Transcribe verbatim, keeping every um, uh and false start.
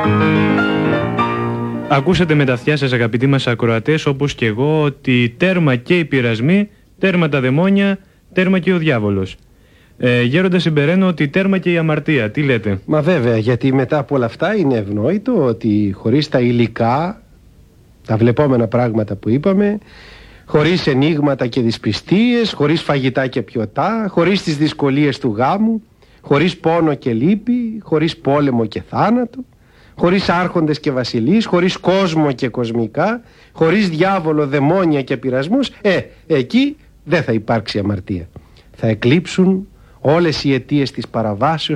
Ακούσατε με τα αυτιά σας, αγαπητοί μας ακροατές, όπως και εγώ, ότι τέρμα και οι πειρασμοί, τέρμα τα δαιμόνια, τέρμα και ο διάβολος. Ε, γέροντα, συμπεραίνω ότι τέρμα και η αμαρτία. Τι λέτε? Μα βέβαια, γιατί μετά από όλα αυτά είναι ευνόητο ότι χωρίς τα υλικά, τα βλεπόμενα πράγματα που είπαμε, χωρίς ενίγματα και δυσπιστίες, χωρίς φαγητά και πιωτά, χωρίς τις δυσκολίες του γάμου, χωρίς πόνο και λύπη, χωρίς πόλεμο και θάνατο, χωρίς άρχοντες και βασιλείς, χωρίς κόσμο και κοσμικά, χωρίς διάβολο, δαιμόνια και πειρασμούς, ε, εκεί δεν θα υπάρξει αμαρτία. Θα εκλείψουν όλες οι αιτίες της παραβάσεως